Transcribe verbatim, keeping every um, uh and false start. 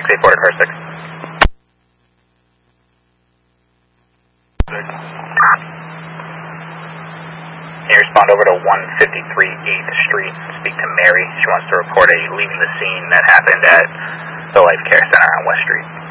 six eight four to car six. Can you respond over to one fifty-three eighth Street and speak to Mary? She wants to report a leaving the scene that happened at the Life Care Center on West Street.